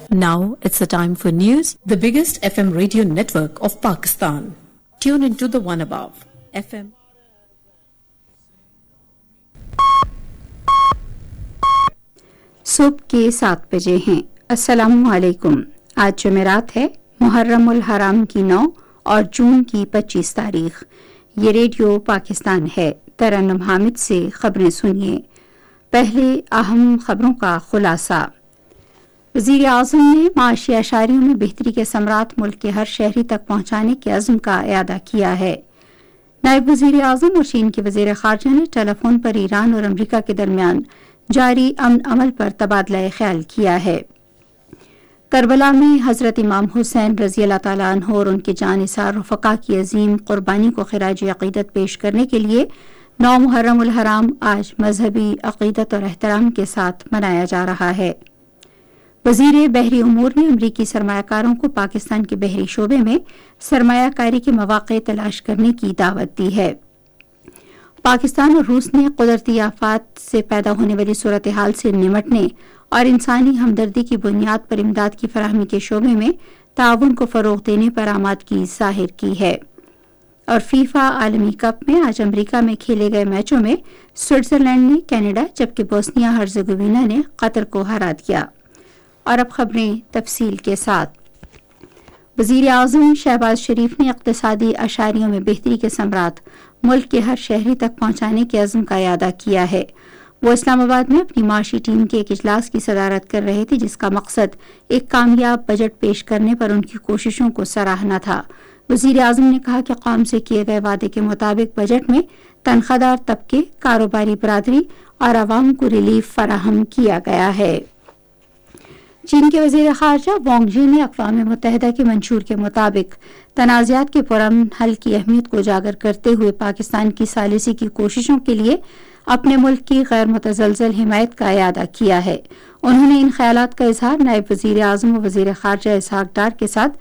Now it's the time for news, the biggest FM radio network of Pakistan. Tune into the one above FM. صبح کے 7 بجے ہیں. السلام علیکم. آج جمعرات ہے, محرم الحرام کی 9 اور جون کی 25 تاریخ. یہ ریڈیو پاکستان ہے. ترنم حامد سے خبریں سنیے. پہلے اہم خبروں کا خلاصہ. وزیر اعظم نے معاشی اشاریوں میں بہتری کے ثمرات ملک کے ہر شہری تک پہنچانے کے عزم کا اعادہ کیا ہے. نائب وزیر اعظم اور چین کے وزیر خارجہ نے ٹیلی فون پر ایران اور امریکہ کے درمیان جاری امن عمل پر تبادلہ خیال کیا ہے. کربلا میں حضرت امام حسین رضی اللہ تعالیٰ عنہ اور ان کے جانثار رفقا کی عظیم قربانی کو خراج عقیدت پیش کرنے کے لیے 9 محرم الحرام آج مذہبی عقیدت اور احترام کے ساتھ منایا جا رہا ہے. وزیر بحری امور نے امریکی سرمایہ کاروں کو پاکستان کے بحری شعبے میں سرمایہ کاری کے مواقع تلاش کرنے کی دعوت دی ہے. پاکستان اور روس نے قدرتی آفات سے پیدا ہونے والی صورتحال سے نمٹنے اور انسانی ہمدردی کی بنیاد پر امداد کی فراہمی کے شعبے میں تعاون کو فروغ دینے پر آمادگی ظاہر کی ہے. اور فیفا عالمی کپ میں آج امریکہ میں کھیلے گئے میچوں میں سوئٹزرلینڈ نے کینیڈا جبکہ بوسنیا ہرزیگوینا نے قطر کو ہرا دیا. اور اب خبریں تفصیل کے ساتھ. وزیر اعظم شہباز شریف نے اقتصادی اشاریوں میں بہتری کے ثمرات ملک کے ہر شہری تک پہنچانے کے عزم کا اعادہ کیا ہے. وہ اسلام آباد میں اپنی معاشی ٹیم کے ایک اجلاس کی صدارت کر رہے تھے جس کا مقصد ایک کامیاب بجٹ پیش کرنے پر ان کی کوششوں کو سراہنا تھا. وزیر اعظم نے کہا کہ قوم سے کیے گئے وعدے کے مطابق بجٹ میں تنخواہ دار طبقے, کاروباری برادری اور عوام کو ریلیف فراہم کیا گیا ہے. چین کے وزیر خارجہ وانگ جی نے اقوام متحدہ کے منشور کے مطابق تنازعات کے پرامن حل کی اہمیت کو اجاگر کرتے ہوئے پاکستان کی ثالثی کی کوششوں کے لیے اپنے ملک کی غیر متزلزل حمایت کا اعادہ کیا ہے. انہوں نے ان خیالات کا اظہار نائب وزیر اعظم و وزیر خارجہ اسحاق ڈار کے ساتھ